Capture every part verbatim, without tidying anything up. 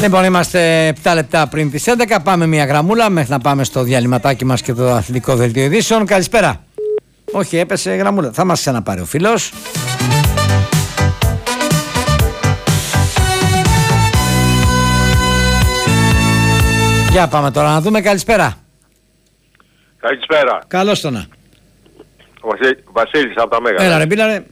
Λοιπόν, είμαστε επτά λεπτά πριν τις έντεκα. Πάμε μια γραμμούλα μέχρι να πάμε στο διαλυματάκι μας και το αθλητικό δελτίο ειδήσεων. Καλησπέρα. Όχι, έπεσε γραμμούλα. Θα μας ξαναπάρει ο φίλος. Για πάμε τώρα να δούμε. Καλησπέρα. Καλησπέρα. Καλώς το να. Βασίλης από τα Μέγαρα. Έλα ρε μπίλαρε.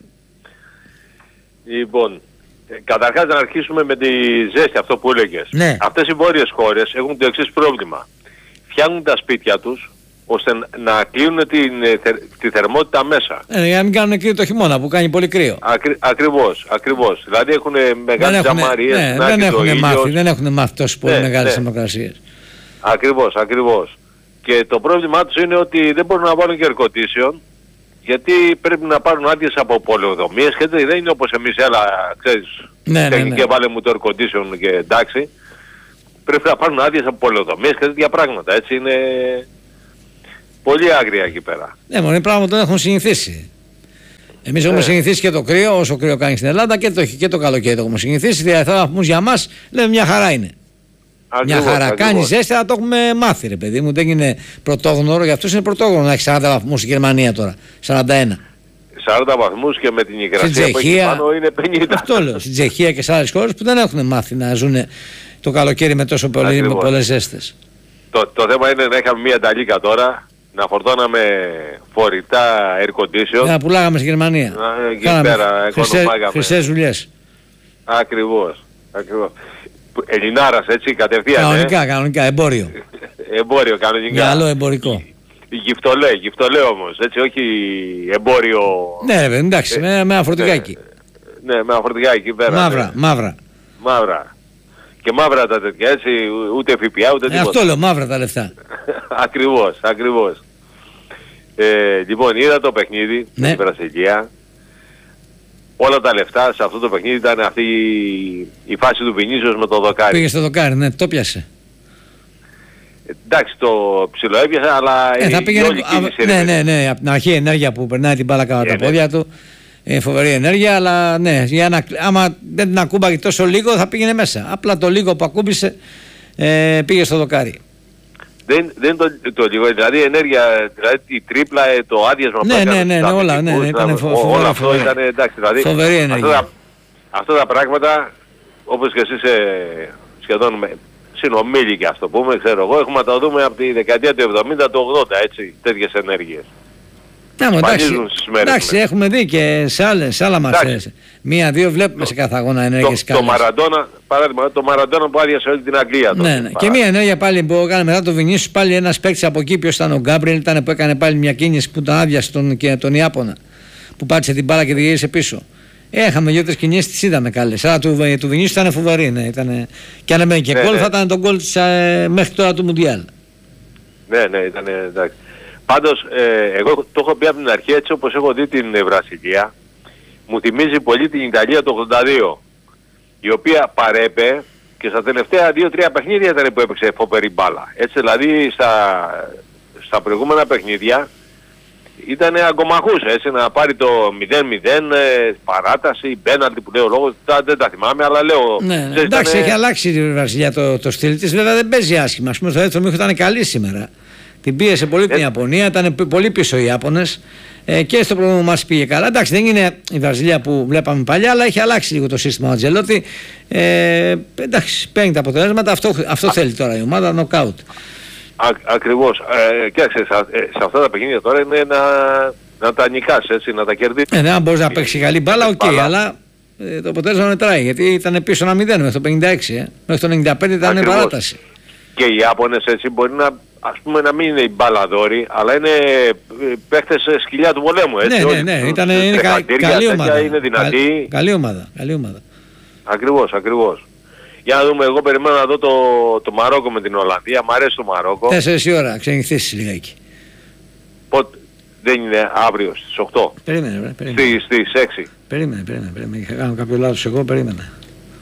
Λοιπόν, καταρχάς να αρχίσουμε με τη ζέστη, αυτό που έλεγες. Ναι. Αυτές οι βόρειες χώρες έχουν το εξής πρόβλημα. Φτιάχνουν τα σπίτια τους ώστε να κλείνουν την, τη θερμότητα μέσα. Ε, για να μην κάνουν κρύο το χειμώνα που κάνει πολύ κρύο. Ακρι, ακριβώς, ακριβώς. Δηλαδή έχουν μεγάλες τζαμαρίες. Ναι, δεν έχουν μάθει, δεν έχουν μάθει τόσο πολύ ναι, μεγάλες ναι. θερμοκρασίες. Ακριβώς, ακριβώς. Και το πρόβλημά τους είναι ότι δεν μπορούν να βάλουν και air condition, γιατί πρέπει να πάρουν άδειες από πολεοδομίες και δεν είναι όπως εμείς, έλα, ξέρεις, ναι, ναι, ναι. και βάλε μου το air condition και εντάξει. Πρέπει να πάρουν άδειες από πολεοδομίες και τέτοια πράγματα, έτσι είναι πολύ άγρια εκεί πέρα. Ναι, μόνο είναι πράγμα που δεν έχουν συνηθίσει. Εμείς έχουμε ναι. συνηθίσει και το κρύο, όσο κρύο κάνει στην Ελλάδα, και το, και το καλοκαίρι το έχουμε συνηθίσει. Δηλαδή θα βαθμούς για μας, λέμε μια χαρά είναι. Ακριβώς, μια χαρά. ακριβώς. Κάνει ζέστη, αλλά το έχουμε μάθει, ρε παιδί μου. Δεν είναι πρωτόγνωρο, για αυτούς είναι πρωτόγνωρο να έχει σαράντα βαθμούς στη Γερμανία τώρα. σαράντα ένα. σαράντα βαθμούς και με την υγρασία που έχει πάνω είναι πενήντα. Αυτό λέω. Στην Τσεχία και σε άλλες χώρες που δεν έχουν μάθει να ζουν το καλοκαίρι με τόσο πολύ, με πολλές ζέστες. Το, το θέμα είναι να είχαμε μια ταλίκα τώρα, να φορτώναμε φορητά air condition. Να πουλάγαμε στη Γερμανία. Κάναμε χρυσές δουλειές. Ακριβώς. Ακριβώς. Ελληνάρας, έτσι, κατευθείαν. Κανονικά, ε? κανονικά, εμπόριο. Εμπόριο, κανονικά. Μυαλό εμπορικό. Γυφτολέ, γυφτολέ όμως, έτσι, όχι εμπόριο. Ναι, ρε, εντάξει, ε, με, με αφορτικάκι. Ναι, ναι, με αφορτικάκι πέρα. Μαύρα, ναι. μαύρα. Μαύρα. Και μαύρα τα τέτοια, έτσι, ούτε ΦΠΑ, ούτε τίποτα. Ε, αυτό λέω, μαύρα τα λεφτά. Ακριβώς, ακριβώς. Ε, λοιπόν, είδα το παιχνίδι ναι. με την Βραζιλία. Όλα τα λεφτά σε αυτό το παιχνίδι ήταν αυτή η, η φάση του Βινίσιος με το δοκάρι. Πήγε στο δοκάρι, ναι, το πιάσε. Εντάξει, το ψιλοέπιασε, αλλά ε, θα πήγαινε, όλη κίνηση. Ναι, ναι, ναι, από την αρχή ενέργεια που περνάει την μπάλα κάτω από τα πόδια του. Ε, φοβερή ενέργεια, αλλά ναι, για να, άμα δεν την ακούμπαγε τόσο λίγο θα πήγαινε μέσα. Απλά το λίγο που ακούμπησε ε, πήγε στο δοκάρι. Δεν, δεν το, το λίγο, δηλαδή η ενέργεια, δηλαδή η τρίπλα, το άδειασμα ναι, ναι, ναι, ναι, όλα, ναι, ναι, ήταν φο, φο, όλο αυτό ήταν, εντάξει, δηλαδή φοβερή ενέργεια. Αυτά τα, αυτά τα πράγματα, όπως και εσείς ε, σχεδόν με, συνομήλικοι, ας το πούμε, ξέρω εγώ, έχουμε να τα δούμε από τη δεκαετία του εβδομήντα, του ογδόντα, έτσι, τέτοιες ενέργειες. Ναι, εντάξει, εντάξει έχουμε δει και σε, άλλες, σε άλλα μαθές. Μία-δύο βλέπουμε σε κάθε αγώνα ενέργειες το, το Μαραντόνα, παράδειγμα, το Μαραντόνα που άδειασε όλη την Αγγλία. Ναι, ναι. Και μία ενέργεια πάλι που έκανε μετά το Βινίσιους, πάλι ένας παίκτης από εκεί, ποιος ήταν ο Γκάμπριελ, ήταν που έκανε πάλι μια κίνηση που τον άδειασε τον, και τον Ιάπωνα. Που πάτησε την μπάλα και τη γύρισε πίσω. Έχαμε δύο-τρεις κινήσεις, τις είδαμε καλές. Αλλά του, του Βινίσιους ήταν φοβερή. Ναι, ήταν, και αν έμπαινε και ναι, γκολ, ναι. θα ήταν το γκολ ε, μέχρι τώρα του Μουντιάλ. Ναι, ναι, ήταν εντάξει. Πάντως, ε, εγώ το έχω πει από την αρχή, έτσι όπως έχω δει την Βραζιλία, μου θυμίζει πολύ την Ιταλία το ογδόντα δύο, η οποία παρέπε και στα τελευταία δύο τρία παιχνίδια ήταν που έπαιξε φοβερή μπάλα. Έτσι δηλαδή στα, στα προηγούμενα παιχνίδια ήταν αγκομαχούσε, έτσι, να πάρει το μηδέν μηδέν, ε, παράταση, πέναλτι που λέει ο λόγος, δεν τα θυμάμαι, αλλά λέω... Ναι, ναι. Εντάξει, ήταν... έχει αλλάξει η Βραζιλία το, το στυλ της, βέβαια δεν παίζει άσχημα. Ας πούμε, στο δεύτερο μήχο ήταν καλή σήμερα. Την πίεσε πολύ την Ιαπωνία, ήταν πολύ πίσω οι Ιάπωνες ε, και στο πρώτο μας πήγε καλά. Εντάξει, δεν είναι η Βραζιλία που βλέπαμε παλιά, αλλά έχει αλλάξει λίγο το σύστημα ο Αντζελότη. Ε, εντάξει, παίρνει τα αποτελέσματα, αυτό, αυτό θέλει τώρα η ομάδα, νοκάουτ. Ακριβώς. Ε, κοίταξε, σε αυτά τα παιχνίδια τώρα είναι να, να τα νικάς, έτσι, να τα κερδίσεις. Ε, ναι, αν μπορείς να παίξεις καλή μπάλα, οκ, okay, αλλά ε, το αποτέλεσμα μετράει, γιατί ήταν πίσω ένα μηδέν μέχρι το πενήντα έξι, ε. μέχρι το ενενήντα πέντε ήταν Ακριβώς. παράταση. Και οι Ιάπωνες έτσι μπορεί να, ας πούμε, να μην είναι οι μπαλαδόροι, αλλά είναι παίχτες σκυλιά του πολέμου, έτσι. Ναι, ναι, ναι, ήταν, είναι κα, καλή ομάδα. Είναι δυνατή. Κα, καλή ομάδα, καλή ομάδα. Ακριβώς, ακριβώς. Για να δούμε, εγώ περιμένω να δω το, το Μαρόκο με την Ολλανδία, μ' αρέσει το Μαρόκο. Τέσσερις η ώρα, ξενυχθήσεις λιγάκι. Πότε, δεν είναι αύριο, στις οκτώ. Περίμενε, βρε, περίμενε. Στις, στις έξι. Περίμενε, περίμενε, περίμενε, είχα κάνω κάποιο λάθος εγώ, περίμενε.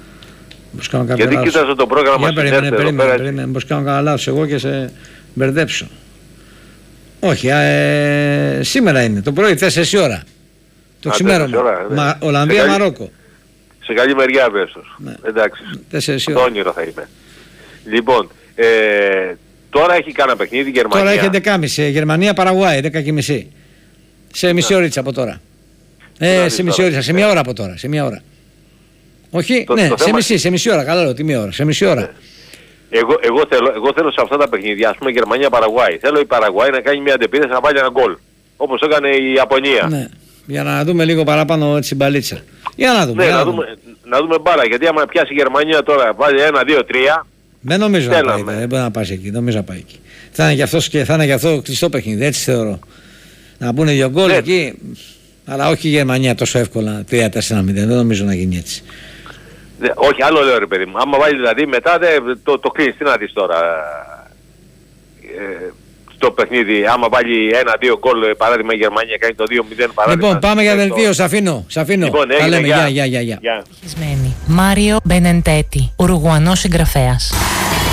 Γιατί λάθος. Κοίταζα το πρόγραμμα στην περίμενε, περίμενε, περίμενε, μπορείς κάνω κανένα λάθος εγώ και σε μπερδέψω. Όχι, ε, σήμερα είναι, το πρωί, τέσσερις η ώρα. Το ξημέρωμα. Ναι. Ολλανδία-Μαρόκο. Σε καλή μεριά βέστος. Ναι. Εντάξει. τέσσερις Το ώρα. όνειρο θα είμαι. Λοιπόν, ε, τώρα έχει κάνα παιχνίδι η Γερμανία. Τώρα έχει έντεκα και μισή. Γερμανία Παραγουάη, έντεκα και μισή. Σε μισή ώριτσα από τώρα. Ε, Να σε δεις μισή τώρα. ώριτσα, σε μία ώρα από τώρα. Σε μία ώρα. Όχι, Το- ναι, το σε θέμα- μισή, σε μισή ώρα. Καλά λέω, τι μία ώρα. Σε μισή ώρα. Εγώ, εγώ, θέλω, εγώ θέλω σε αυτά τα παιχνίδια, ας πούμε Γερμανία-Παραγουάη. Θέλω η Παραγουάη να κάνει μια αντεπίθεση να βάλει ένα γκολ. Όπως έκανε η Ιαπωνία. Ναι. Για να δούμε λίγο παραπάνω την μπαλίτσα. Για να δούμε. Ναι, για να να δούμε, να δούμε μπάρα. Γιατί άμα πιάσει η Γερμανία τώρα, βάλει ένα, δύο, τρία. Δεν νομίζω να Θέλαμε. πάει, δεν μπορεί να πάει εκεί. Δεν νομίζω να πάει εκεί. Θα είναι γι' αυτό, και θα είναι γι' αυτό κλειστό παιχνίδι, έτσι θεωρώ. Να μπουν δύο γκολ Ναι. εκεί, αλλά όχι η Γερμανία τόσο εύκολα τρία τέσσερα μηδέν. Δεν νομίζω να γίνει έτσι. Δε, όχι, άλλο λέω ρε παιδί μου. Άμα βάλει δηλαδή μετά δε, το, το κλείνεις. Τι να δεις τώρα. Ε, στο παιχνίδι, άμα βάλει ένα-δύο γκολ, παράδειγμα η Γερμανία κάνει το δύο μηδέν παράδειγμα. Λοιπόν, πάμε για ε, το- δελτίο. Σ' αφήνω. Σ' αφήνω. Λοιπόν, Τα έγινε, λέμε. γεια. Γεια, γεια, γεια. Γεια. Μάριο Μπενεντέτη, Ουρουγουανός συγγραφέας.